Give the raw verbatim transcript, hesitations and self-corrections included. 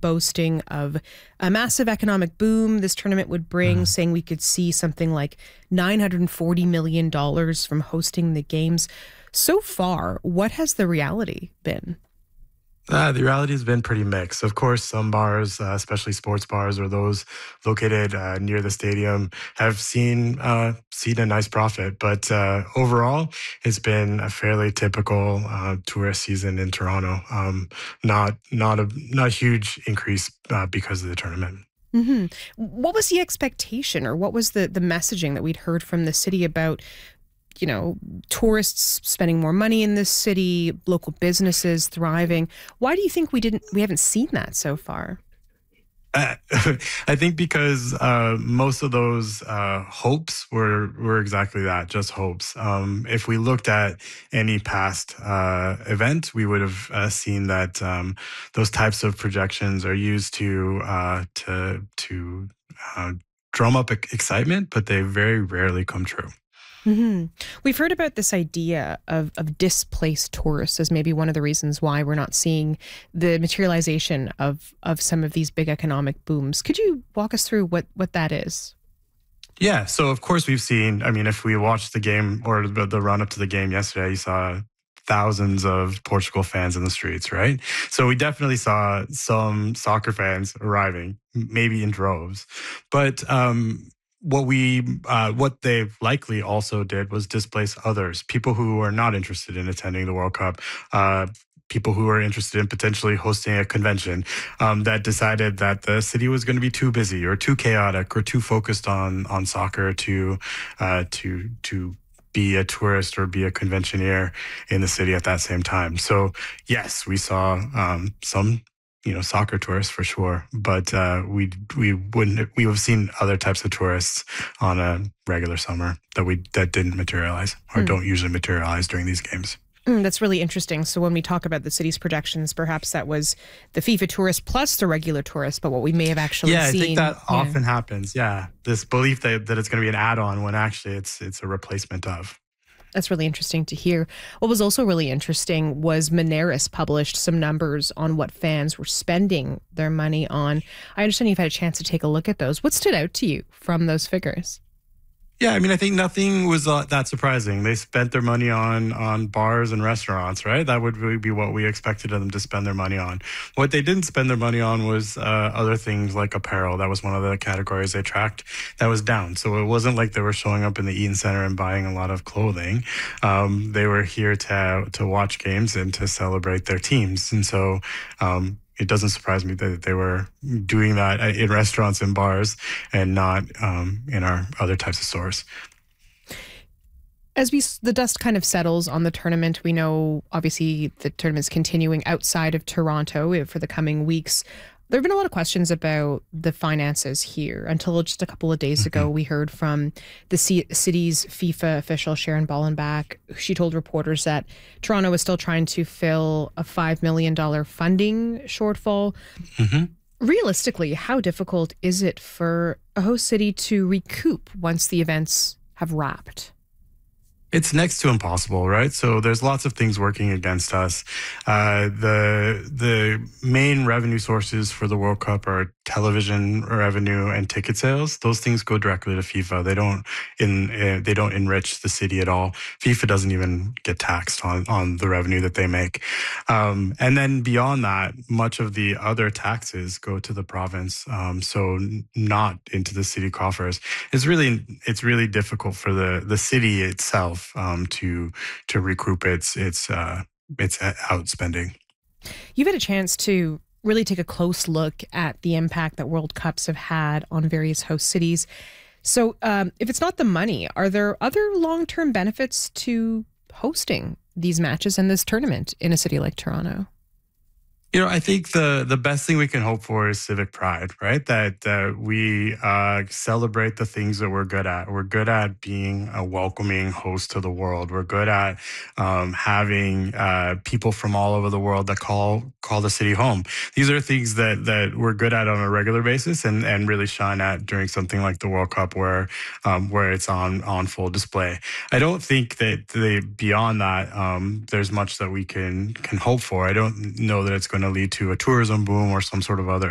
boasting of a massive economic boom this tournament would bring, Mm. saying we could see something like nine hundred forty million dollars from hosting the games. So far, what has the reality been? Uh, the reality has been pretty mixed. Of course, some bars, uh, especially sports bars or those located uh, near the stadium, have seen uh, seen a nice profit. But uh, overall, it's been a fairly typical uh, tourist season in Toronto. Um, not not a not a huge increase uh, because of the tournament. hmm What was the expectation, or what was the, the messaging that we'd heard from the city about, you know, tourists spending more money in this city, local businesses thriving? Why do you think we didn't, we haven't seen that so far? Uh, I think because uh, most of those uh, hopes were were exactly that, just hopes. Um, if we looked at any past uh, event, we would have uh, seen that um, those types of projections are used to uh, to to uh, drum up ex- excitement, but they very rarely come true. hmm We've heard about this idea of, of displaced tourists as maybe one of the reasons why we're not seeing the materialization of, of some of these big economic booms. Could you walk us through what, what that is? Yeah, so of course we've seen. I mean, if we watched the game or the, the run up to the game yesterday, you saw thousands of Portugal fans in the streets, right? So we definitely saw some soccer fans arriving, m- maybe in droves. But um, what we, uh, what they likely also did was displace others, people who are not interested in attending the World Cup. Uh, People who are interested in potentially hosting a convention um, that decided that the city was going to be too busy or too chaotic or too focused on on soccer to uh, to to be a tourist or be a conventioneer in the city at that same time. So yes, we saw um, some, you know, soccer tourists for sure, but uh, we we wouldn't we have seen other types of tourists on a regular summer that we that didn't materialize or Hmm. don't usually materialize during these games. Mm, that's really interesting. So when we talk about the city's projections, perhaps that was the FIFA tourist plus the regular tourist, but what we may have actually Yeah, I seen. think that yeah. often happens. Yeah, this belief that, that it's going to be an add-on when actually it's it's a replacement of. That's really interesting to hear. What was also really interesting was Moneris published some numbers on what fans were spending their money on. I understand you've had a chance to take a look at those. What stood out to you from those figures? Yeah, I mean, I think nothing was uh, that surprising. They spent their money on on bars and restaurants, right? That would really be what we expected them to spend their money on. What they didn't spend their money on was uh, other things like apparel. That was one of the categories they tracked that was down. So it wasn't like they were showing up in the Eaton Center and buying a lot of clothing. Um, they were here to to watch games and to celebrate their teams. And so um, it doesn't surprise me that they were doing that in restaurants and bars and not um, in our other types of stores. As we the dust kind of settles on the tournament, we know obviously the tournament's continuing outside of Toronto for the coming weeks. There have been a lot of questions about the finances here. Until just a couple of days ago, we heard from the C- city's FIFA official, Sharon Ballenbach. She told reporters that Toronto is still trying to fill a five million dollars funding shortfall. Mm-hmm. Realistically, how difficult is it for a host city to recoup once the events have wrapped? It's next to impossible, right? So there's lots of things working against us. Uh, the the main revenue sources for the World Cup are television revenue and ticket sales. Those things go directly to FIFA. They don't in uh, they don't enrich the city at all. FIFA doesn't even get taxed on on the revenue that they make. Um, and then beyond that, much of the other taxes go to the province, um, so not into the city coffers. It's really it's really difficult for the the city itself. Um, to to recoup its its uh, its outspending. You've had a chance to really take a close look at the impact that World Cups have had on various host cities. So, um, if it's not the money, are there other long-term benefits to hosting these matches and this tournament in a city like Toronto? You know, I think the the best thing we can hope for is civic pride, right? That uh, we uh, celebrate the things that we're good at. We're good at being a welcoming host to the world. We're good at um, having uh, people from all over the world that call call the city home. These are things that that we're good at on a regular basis, and and really shine at during something like the World Cup, where um, where it's on on full display. I don't think that they beyond that um, there's much that we can can hope for. I don't know that it's going to lead to a tourism boom or some sort of other